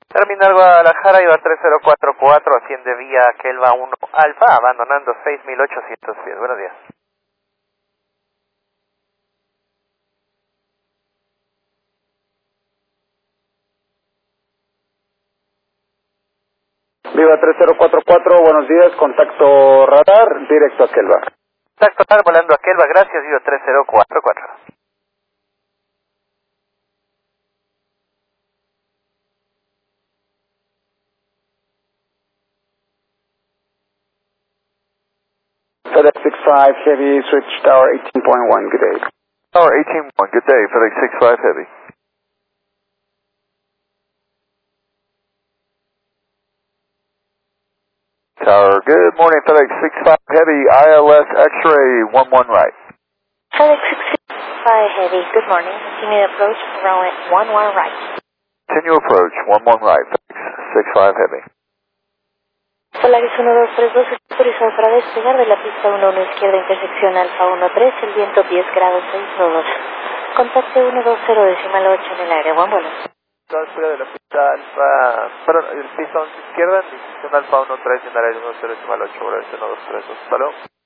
Terminal Guadalajara, iba 3044, asciende vía Kelva 1 Alfa, abandonando 6800 pies. Buenos días. Viva 3044, buenos días, contacto radar, directo a Kelva. Contacto radar, volando a Kelva, gracias, Viva 3044. FedEx 65 Heavy, switch tower 18.1, good day. Tower 18.1, good day, FedEx 65 Heavy. Tower, good morning, FedEx 65 Heavy, ILS X-ray 11 right. FedEx 65 Heavy, good morning. Continue approach, runway 11 right. Continue approach, 11 right, FedEx 65 Heavy. Polaris 1232, autorizado para despegar de la pista 11 izquierda, intersección Alfa 13, el viento 10 grados 6 nudos. Contacte 120.8 en el área, buen vuelo. Fuera de la pista Alfa, perdón, el pista 11 izquierda, intersección Alfa 13 en el área 10.8, volante 1232, hasta luego.